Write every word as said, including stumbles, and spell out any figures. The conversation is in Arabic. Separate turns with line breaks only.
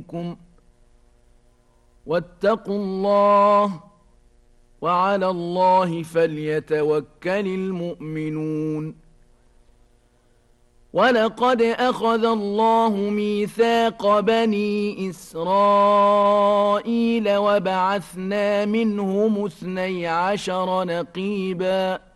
منكم واتقوا الله وعلى الله فليتوكل المؤمنون. ولقد أخذ الله ميثاق بني إسرائيل وبعثنا منهم اثني عشر نقيباً